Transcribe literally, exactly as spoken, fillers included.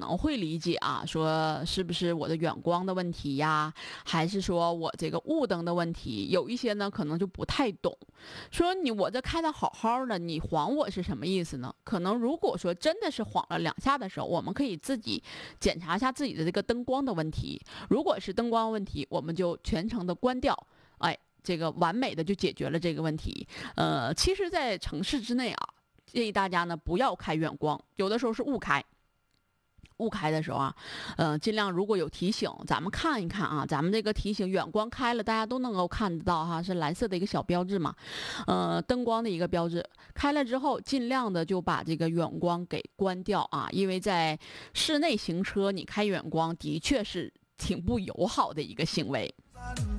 能会理解啊，说是不是我的远光的问题呀，还是说我这个雾灯的问题？有一些呢可能就不太懂，说你我这开的好好的，你晃我是什么意思呢？可能如果说真的是晃了两下的时候，我们可以自己检查一下自己的这个灯光的问题。如果是灯光问题，我们就全程的关掉，哎，这个完美的就解决了这个问题。呃，其实，在城市之内啊，建议大家呢不要开远光，有的时候是误开。误开的时候啊，呃，尽量如果有提醒，咱们看一看啊，咱们这个提醒远光开了，大家都能够看得到哈，是蓝色的一个小标志嘛，呃，灯光的一个标志。开了之后，尽量的就把这个远光给关掉啊，因为在室内行车，你开远光的确是挺不友好的一个行为。